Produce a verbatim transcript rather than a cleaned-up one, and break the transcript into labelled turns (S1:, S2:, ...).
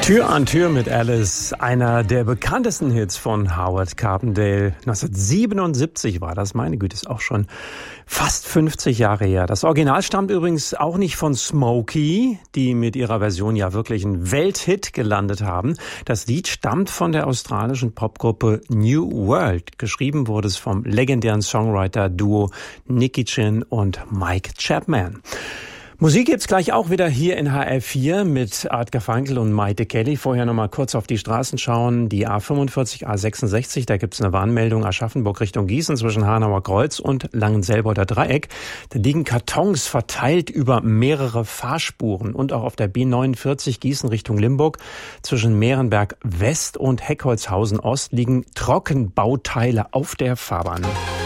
S1: Tür an Tür mit Alice, einer der bekanntesten Hits von Howard Carpendale. neunzehnhundertsiebenundsiebzig war das, meine Güte, ist auch schon fast fünfzig Jahre her. Das Original stammt übrigens auch nicht von Smokey, die mit ihrer Version ja wirklich einen Welthit gelandet haben. Das Lied stammt von der australischen Popgruppe New World. Geschrieben wurde es vom legendären Songwriter-Duo Nicky Chinn und Mike Chapman. Musik gibt's gleich auch wieder hier in H R vier mit Art Garfunkel und Maite Kelly. Vorher noch mal kurz auf die Straßen schauen. Die A fünfundvierzig, A sechsundsechzig, da gibt's eine Warnmeldung Aschaffenburg Richtung Gießen zwischen Hanauer Kreuz und Langenselboder Dreieck. Da liegen Kartons verteilt über mehrere Fahrspuren. Und auch auf der B neunundvierzig Gießen Richtung Limburg zwischen Mehrenberg West und Heckholzhausen Ost liegen Trockenbauteile auf der Fahrbahn.